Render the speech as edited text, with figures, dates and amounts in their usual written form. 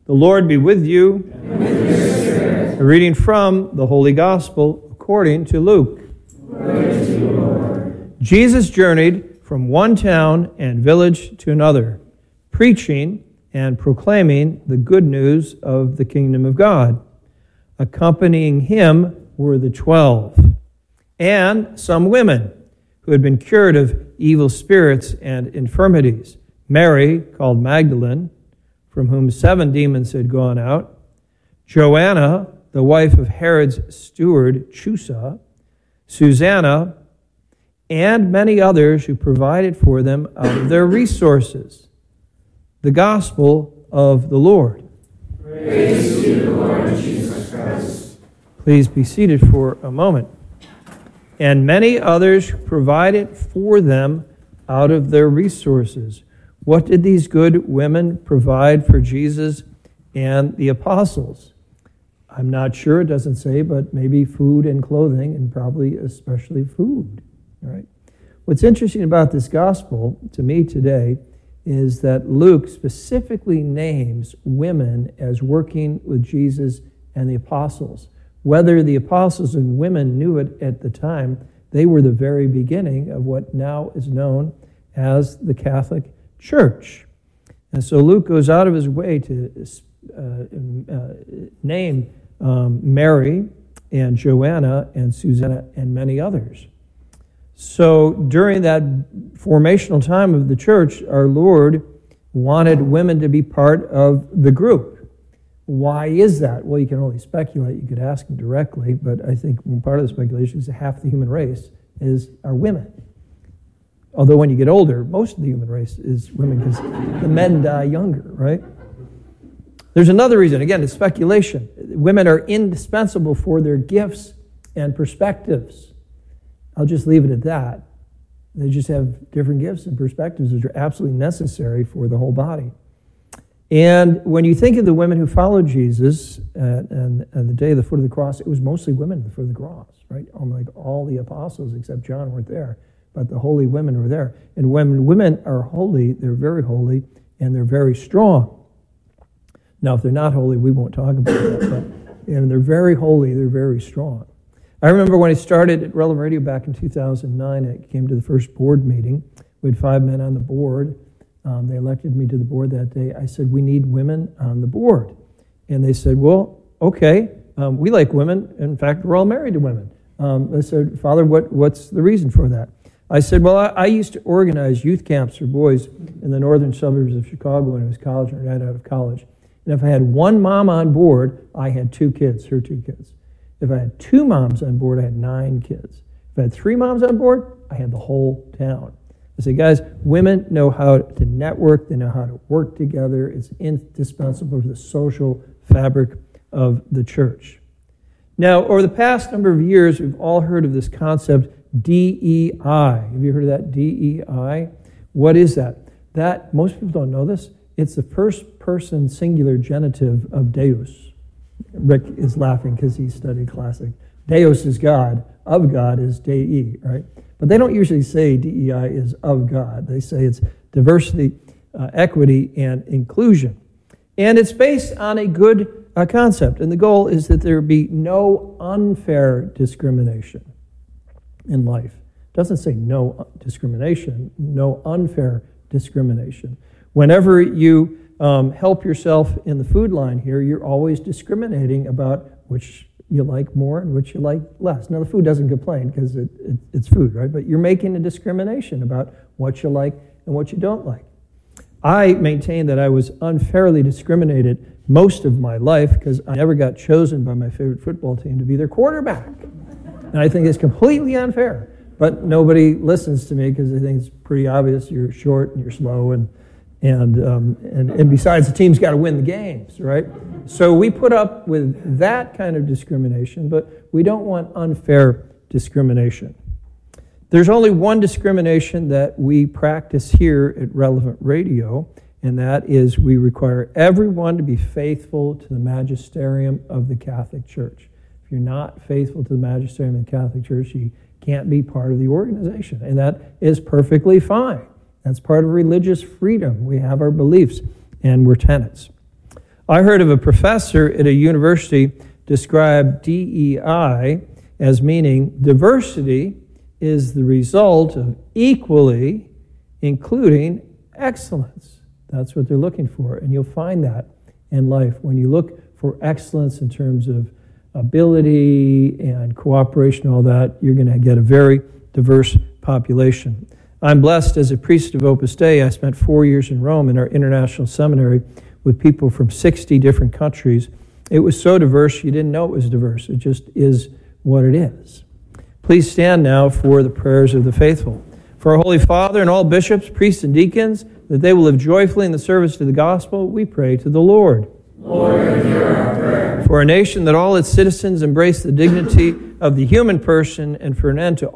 The Lord be with you. And with your spirit. A reading from the Holy Gospel according to Luke. Glory to you, Lord. Jesus journeyed from one town and village to another, preaching and proclaiming the good news of the kingdom of God. Accompanying him were the 12, and some women who had been cured of evil spirits and infirmities. Mary, called Magdalene, from whom 7 demons had gone out. Joanna, the wife of Herod's steward, Chusa. Susanna, and many others who provided for them out of their resources. The Gospel of the Lord. Praise to you, Lord Jesus Christ. Please be seated for a moment. And many others provided for them out of their resources. What did these good women provide for Jesus and the apostles? I'm not sure, it doesn't say, but maybe food and clothing, and probably especially food. All right. What's interesting about this gospel to me today is that Luke specifically names women as working with Jesus and the apostles. Whether the apostles and women knew it at the time, they were the very beginning of what now is known as the Catholic Church. And so Luke goes out of his way to name Mary and Joanna and Susanna and many others. So during that formational time of the church, our Lord wanted women to be part of the group. Why is that? Well, you can only speculate. You could ask him directly, but I think part of the speculation is that half the human race are women. Although when you get older, most of the human race is women because the men die younger, right? There's another reason. Again, it's speculation. Women are indispensable for their gifts and perspectives. I'll just leave it at that. They just have different gifts and perspectives which are absolutely necessary for the whole body. And when you think of the women who followed Jesus and the day of the foot of the cross, it was mostly women at the foot of the cross, right? Like all the apostles except John weren't there, but the holy women were there. And when women are holy, they're very holy and they're very strong. Now, if they're not holy, we won't talk about that. But they're very holy, they're very strong. I remember when I started at Relevant Radio back in 2009, I came to the first board meeting. We had 5 men on the board. They elected me to the board that day. I said, we need women on the board. And they said, well, okay, we like women. In fact, we're all married to women. I said, Father, what's the reason for that? I said, well, I used to organize youth camps for boys in the northern suburbs of Chicago when I was college and right out of college. And if I had one mom on board, I had 2 kids, her 2 kids. If I had 2 moms on board, I had 9 kids. If I had 3 moms on board, I had the whole town. I said, guys, women know how to network. They know how to work together. It's indispensable for the social fabric of the church. Now, over the past number of years, we've all heard of this concept, DEI. Have you heard of that, DEI? What is that? Most people don't know this. It's the first person singular genitive of Deus. Rick is laughing because he studied classic. Deus is God. Of God is Dei, right? But they don't usually say DEI is of God. They say it's diversity, equity, and inclusion. And it's based on a good concept. And the goal is that there be no unfair discrimination in life. It doesn't say no discrimination, no unfair discrimination. Whenever you help yourself in the food line here, you're always discriminating about which you like more and which you like less. Now, the food doesn't complain because it's food, right? But you're making a discrimination about what you like and what you don't like. I maintain that I was unfairly discriminated most of my life because I never got chosen by my favorite football team to be their quarterback. And I think it's completely unfair. But nobody listens to me because they think it's pretty obvious you're short and you're slow and besides, the team's got to win the games, right? So we put up with that kind of discrimination, but we don't want unfair discrimination. There's only one discrimination that we practice here at Relevant Radio, and that is we require everyone to be faithful to the magisterium of the Catholic Church. If you're not faithful to the magisterium of the Catholic Church, you can't be part of the organization, and that is perfectly fine. That's part of religious freedom. We have our beliefs, and we're tenets. I heard of a professor at a university describe DEI as meaning diversity is the result of equally including excellence. That's what they're looking for, and you'll find that in life. When you look for excellence in terms of ability and cooperation, all that, you're going to get a very diverse population. I'm blessed as a priest of Opus Dei. I spent 4 years in Rome in our international seminary with people from 60 different countries. It was so diverse, you didn't know it was diverse. It just is what it is. Please stand now for the prayers of the faithful. For our Holy Father and all bishops, priests, and deacons, that they will live joyfully in the service to the gospel, we pray to the Lord. Lord, hear our prayer. For our nation, that all its citizens embrace the dignity of the human person, and for an end to